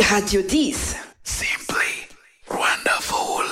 Radio 10. Simply wonderful.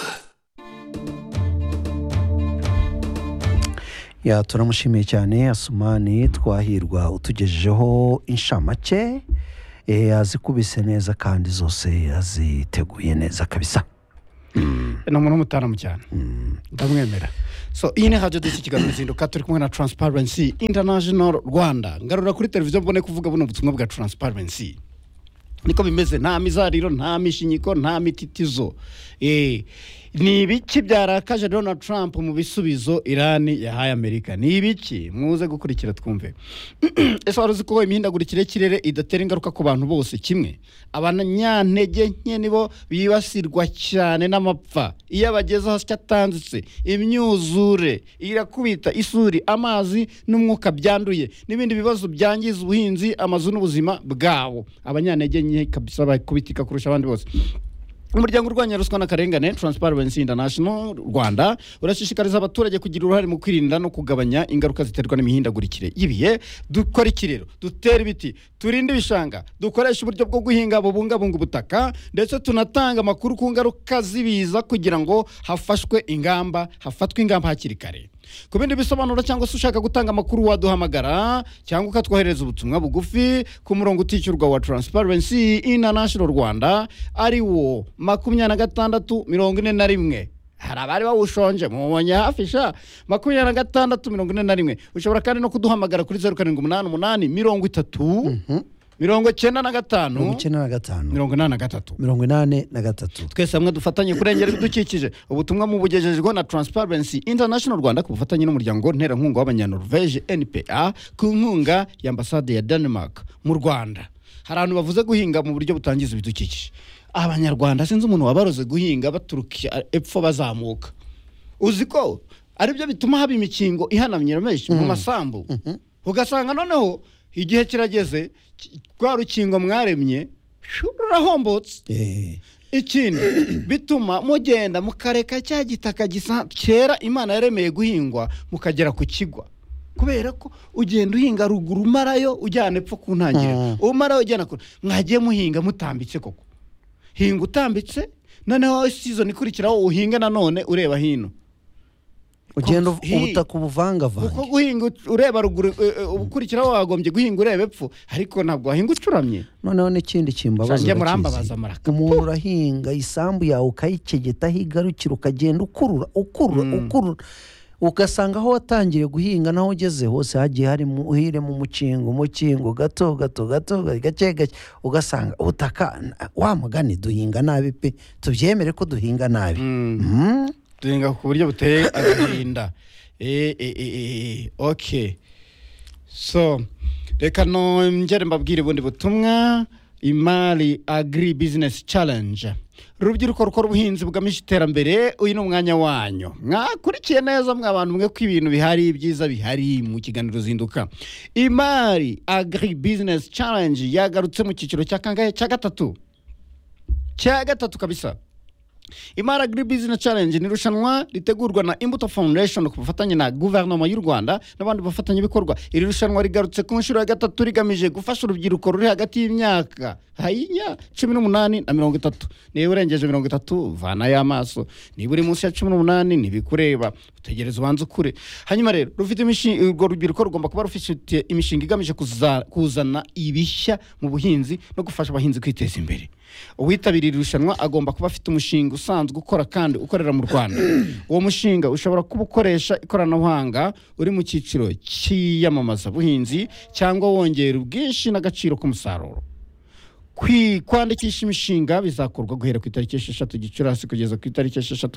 Ya turamushimiye cyane Asumani Twahirwa utugejejeho inshamake azikubise neza kandi zose aziteguye neza kabisa. ni umuntu w'umutaramu cyane ndamwemera. So iyi ni Radio 10 kiganiro zinduka turi kumwe na Transparency International Rwanda. Ngarura kuri televiziyo mbone kuvuga buno butumwa bwa Transparency. Niko bimeze, nta mizariro, nta mishinyiko, nta mititizo. Ni ibiki byarakaje Donald Trump mu bisubizo Iran yahaye Amerika? Ni ibiki? Muze gukurikira twumve. Ese waruzi ko imihindagurikire y'ikirere idatera ingaruka ku bantu bose kimwe? Abanyantege nke nibo bibasirwa cyane n'amapfa. Iyo bageze hasi cyatanditse, imyuzure irakubita isuri, amazi n'umwuka byanduye n'ibindi bibazo byangiza ubuhinzi, amazu n'ubuzima bwabo. Abanyantege nke kabisa bakubitika kurusha abandi bose. Umuryango urwanya ruswa n'akarengane Transparency International Rwanda urashishikariza abaturage kugira uruhare mu kwirinda no kugabanya ingaruka ziterwa n'imihindagurikire y'ibihe. Dukora ikirero, dutera ibiti, turinde ibishanga, dukoresha uburyo bwo guhinga bubungabunga ubutaka, ndetse tunatanga amakuru ku ngaruka z'ibiza kugira ngo hafatwe ingamba hakiri kare. Ku bindi bisobanuro cyangwa se ushaka gutanga amakuru waduhamagara cyangwa ukatwohereza ubutumwa bugufi ku murongo utishyurwa wa Transparency International Rwanda ari wo 2641. Hari abari bawushonje mubonye hafi sha 2641. Ushobora kandi no kuduhamagara kuri 0788 30 twese hamwe dufatanye kurengera ibidukikije. Ubutumwa mu bugejejwe na Transparency International Rwanda ku bufatanye n'umuryango nterankunga w'abanyanorvege NPA ku nkunga ya ambasade ya Denmark mu Rwanda. Hari abantu bavuze guhinga mu buryo butangiza ibidukikije. Abanyarwanda sinzi umuntu wabaroze guhinga baturuka epfo bazamuka. Uziko ari byo bituma haba imikingo ihanamye menshi mu masambu. Ugasanga noneho igihe kirageze kwa rukingo mwaremye rurahombotse. Ikindi bituma mugenda mukareka cya gitaka gisa kera Imana yaremeye guhingwa mukagera ku kigwa, kubera ko ugenda uhinga ruguru marayo ujyana epfo ku ntangiriro. Umarayo ujyana kure, mwagiye muhinga mutambitse koko. Hinga utambitse, noneho season ikurikiraho uhinga nanone ureba hino. Ugenda ubutaka ubuvangavanga. Uko guhinga ureba ruguru ubukurikiraho wagombye guhinga ureba epfo, ariko ntabwo wahinga ucuramye. Noneho n'ikindi kimbabaza. Sanjye murambabaza maraka. Umuntu urahinga isambu yawe ukayikegeta higarukira ukagenda ukurura. Ugasanga aho watangiye guhinga naho ugeze hose hagiye hari uhire mu mukingo gato gake ugasanga ubutaka wa mugani duhinga nabi pe, tubyemere ko duhinga nabi. Duhinga ku buryo buteye agahinda. Okay, so reka no ngere mbabwire bundi butumwa. Imari Agri Business Challenge, rubyiruko rukora ubuhinzi bugamije iterambere. Uyu ni umwanya wanyu, mwakurikiye neza mwabantu mwe ko ibintu bihari byiza bihari mu kiganiro zinduka. Imari Agri Business Challenge yagarutse mu cyiciro cya kangahe? Cya gatatu kabisa. Imari Agri Business Challenge ni rushanwa ritegurwa na Imbuto Foundation ku bufatanye na guverinoma y'u Rwanda n'abandi bafatanya bikorwa. Iri rushanwa rigarutse ku nshuro ya gatatu rigamije gufasha urubyiruko ruri hagati y'imyaka 18 na 30. Niba urengeje 30 vana y'amaso, niba uri munsi ya 18 nibikureba utegereza ubanza ukure. Hanyuma rero rufite urwo rubyiruko rugomba kuba rufite imishinga igamije kuzana ibishya mu buhinzi no gufasha abahinzi kwiteza imbere. Uwitabiriye irushanwa agomba kuba afite umushinga usanzwe ukora kandi ukorera mu Rwanda. Uwo mushinga ushobora kuba ukoresha ikoranabuhanga, uri mu cyiciro cy'iyamamaza buhinzi cyangwa wongera ubwinshi n'agaciro k'umusaruro. Kwandikisha imishinga bizakorwa guhera ku itariki 6 Gicurasi kugeza ku itariki 6